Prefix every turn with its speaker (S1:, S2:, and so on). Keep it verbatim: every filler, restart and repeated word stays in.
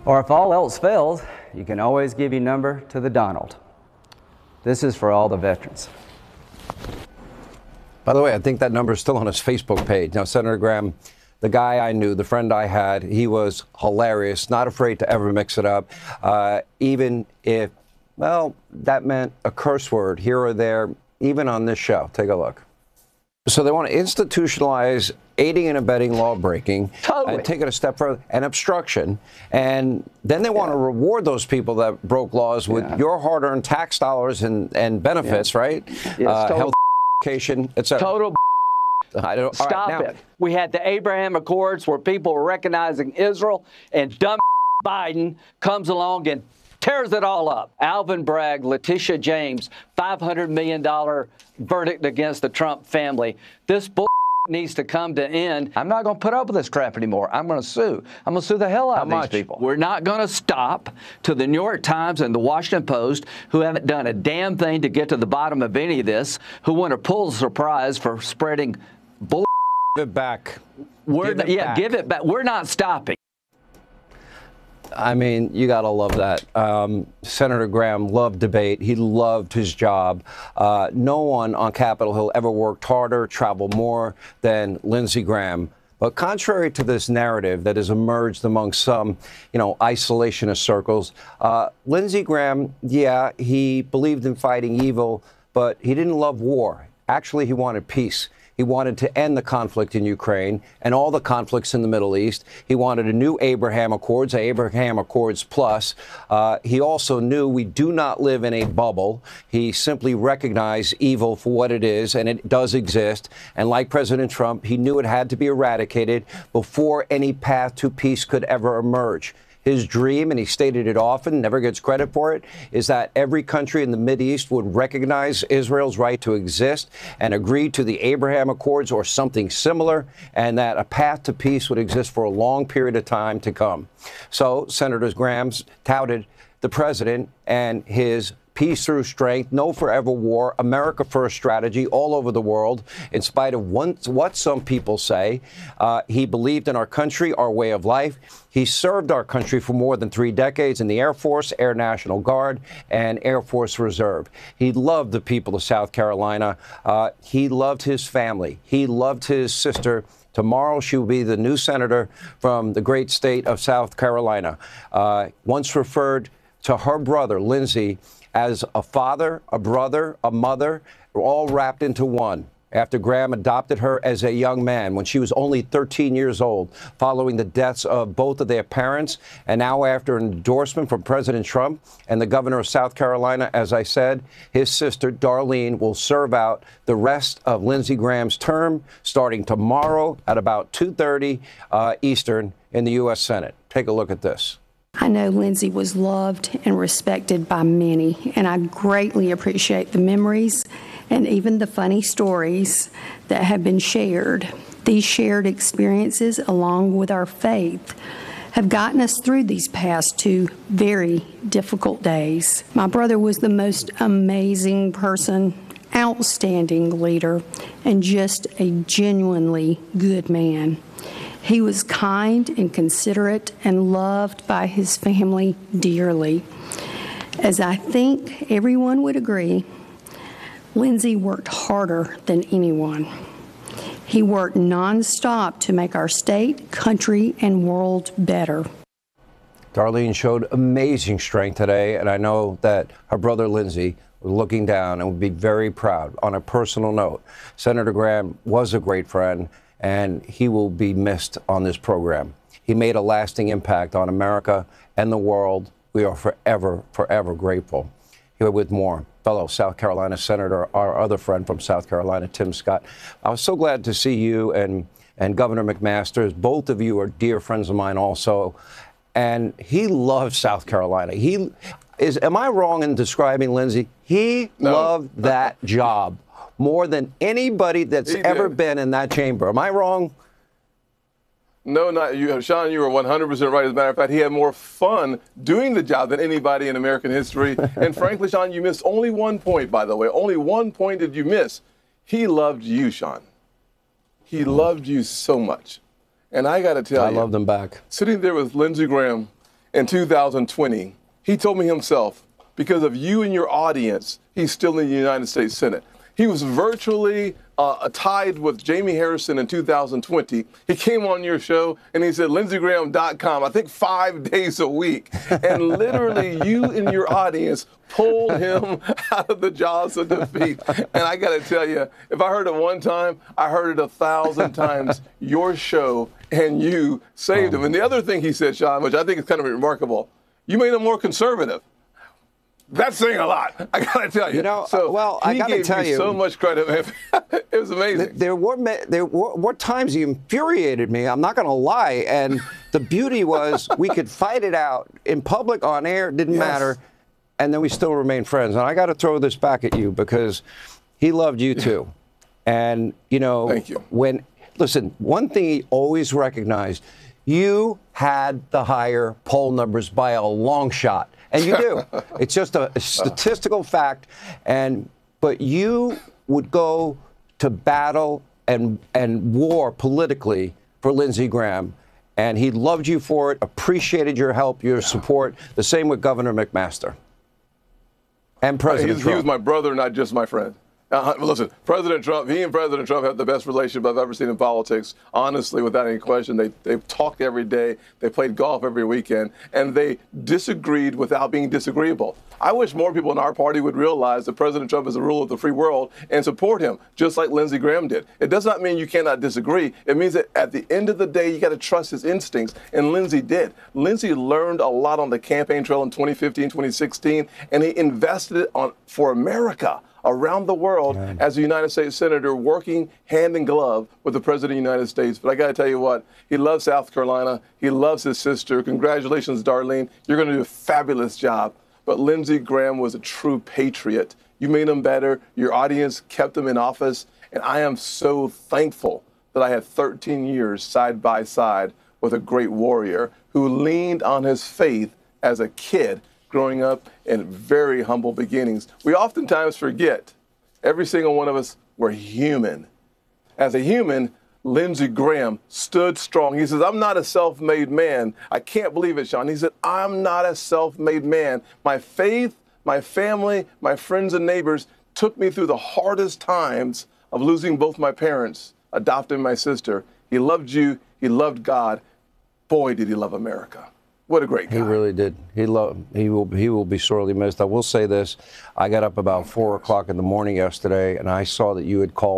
S1: Or if all else fails, you can always give your number to the Donald. This is for all the veterans.
S2: By the way, I think that number is still on his Facebook page. Now, Senator Graham, the guy I knew, the friend I had, he was hilarious, not afraid to ever mix it up, uh, even if, well, that meant a curse word here or there, even on this show. Take a look. So they want to institutionalize aiding and abetting law breaking,
S3: totally.
S2: and take it a step further, and obstruction. And then they want yeah. to reward those people that broke laws with yeah. your hard-earned tax dollars and, and benefits, yeah. right?
S3: Yes,
S2: uh,
S3: total
S2: health, education, et cetera.
S3: Total
S2: I don't,
S3: Stop
S2: right, now,
S3: it. We had the Abraham Accords where people were recognizing Israel, and dumb Biden comes along and tears it all up. Alvin Bragg, Letitia James, five hundred million dollars verdict against the Trump family. This bull needs to come to end.
S4: I'm not going to put up with this crap anymore. I'm going to sue. I'm going to sue the hell out
S2: How
S4: of
S2: much?
S4: these people.
S3: We're not going to stop till the New York Times and the Washington Post, who haven't done a damn thing to get to the bottom of any of this, who want to pull the surprise for spreading bull.
S2: Give it back.
S3: We're
S2: give it
S3: yeah,
S2: back.
S3: give it back. We're not stopping.
S2: I mean, you got to love that. Um, Senator Graham loved debate. He loved his job. Uh, no one on Capitol Hill ever worked harder, traveled more than Lindsey Graham. But contrary to this narrative that has emerged among some, you know, isolationist circles, uh, Lindsey Graham, yeah, he believed in fighting evil, but he didn't love war. Actually, he wanted peace. He wanted to end the conflict in Ukraine and all the conflicts in the Middle East. He wanted a new Abraham Accords, Abraham Accords Plus. Uh, he also knew we do not live in a bubble. He simply recognized evil for what it is, and it does exist. And like President Trump, he knew it had to be eradicated before any path to peace could ever emerge. His dream, and he stated it often, never gets credit for it, is that every country in the Mideast would recognize Israel's right to exist and agree to the Abraham Accords or something similar, and that a path to peace would exist for a long period of time to come. So Senator Graham touted the president and his peace through strength, no forever war, America first strategy all over the world, in spite of one, what some people say. Uh, he believed in our country, our way of life. He served our country for more than three decades in the Air Force, Air National Guard, and Air Force Reserve. He loved the people of South Carolina. Uh, he loved his family. He loved his sister. Tomorrow, she will be the new senator from the great state of South Carolina. Uh, once referred to her brother, Lindsey, as a father, a brother, a mother, all wrapped into one, after Graham adopted her as a young man when she was only thirteen years old, following the deaths of both of their parents. And now, after an endorsement from President Trump and the governor of South Carolina, as I said, his sister, Darlene, will serve out the rest of Lindsey Graham's term starting tomorrow at about two thirty uh, Eastern in the U S Senate. Take a look at this.
S5: I know Lindsey was loved and respected by many, and I greatly appreciate the memories and even the funny stories that have been shared. These shared experiences, along with our faith, have gotten us through these past two very difficult days. My brother was the most amazing person, outstanding leader, and just a genuinely good man. He was kind and considerate and loved by his family dearly. As I think everyone would agree, Lindsey worked harder than anyone. He worked nonstop to make our state, country, and world better.
S2: Darlene showed amazing strength today, and I know that her brother Lindsey was looking down and would be very proud. On a personal note, Senator Graham was a great friend, and he will be missed on this program. He made a lasting impact on America and the world. We are forever, forever grateful. Here with more, fellow South Carolina Senator, our other friend from South Carolina, Tim Scott. I was so glad to see you and, and Governor McMaster. Both of you are dear friends of mine also. And he loves South Carolina. He is, am I wrong in describing Lindsey? He no. loved that job more than anybody that's
S6: he
S2: ever
S6: did.
S2: been in that chamber. Am I wrong?
S6: No, not you. Sean, you were one hundred percent right. As a matter of fact, he had more fun doing the job than anybody in American history. And frankly, Sean, you missed only one point, by the way. Only one point did you miss. He loved you, Sean. He loved you so much. And I got to tell
S2: I
S6: you.
S2: loved him back.
S6: Sitting there with Lindsey Graham in two thousand twenty, he told me himself, because of you and your audience, he's still in the United States Senate. He was virtually uh, tied with Jamie Harrison in two thousand twenty. He came on your show and he said, Lindsey Graham dot com, I think five days a week. And literally you and your audience pulled him out of the jaws of defeat. And I got to tell you, if I heard it one time, I heard it a thousand times. Your show and you saved him. And the other thing he said, Sean, which I think is kind of remarkable, you made him more conservative. That's saying a lot. I gotta tell you.
S2: You know,
S6: so
S2: well, I
S6: he
S2: gotta
S6: gave
S2: tell
S6: me
S2: you,
S6: so much credit, man. It was amazing.
S2: There were there were, were times he infuriated me. I'm not going to lie. And the beauty was we could fight it out in public, on air. It didn't
S6: Yes.
S2: matter. And then we still remain friends. And I got to throw this back at you because he loved you too. And you know,
S6: Thank you.
S2: when listen, one thing he always recognized: you had the higher poll numbers by a long shot. And you do. It's just a statistical fact. And but you would go to battle and and war politically for Lindsey Graham, and he loved you for it, appreciated your help, your support. The same with Governor McMaster and President
S6: He's,
S2: Trump.
S6: he was my brother, not just my friend. Uh, listen, President Trump, he and President Trump have the best relationship I've ever seen in politics. Honestly, without any question, they they talked every day, they played golf every weekend, and they disagreed without being disagreeable. I wish more people in our party would realize that President Trump is the ruler of the free world and support him, just like Lindsey Graham did. It does not mean you cannot disagree. It means that at the end of the day, you got to trust his instincts, and Lindsey did. Lindsey learned a lot on the campaign trail in twenty fifteen, twenty sixteen, and he invested it on for America. Around the world yeah. as a United States Senator working hand in glove with the President of the United States. But I got to tell you what, he loves South Carolina. He loves his sister. Congratulations, Darlene. You're going to do a fabulous job. But Lindsey Graham was a true patriot. You made him better. Your audience kept him in office. And I am so thankful that I had thirteen years side by side with a great warrior who leaned on his faith as a kid growing up in very humble beginnings. We oftentimes forget, every single one of us, we're human. As a human, Lindsey Graham stood strong. He says, I'm not a self-made man. I can't believe it, Sean. He said, I'm not a self-made man. My faith, my family, my friends and neighbors took me through the hardest times of losing both my parents, adopting my sister. He loved you. He loved God. Boy, did he love America. What a great guy.
S2: He really did. He loved, he will he will be sorely missed. I will say this. I got up about four o'clock in the morning yesterday, and I saw that you had called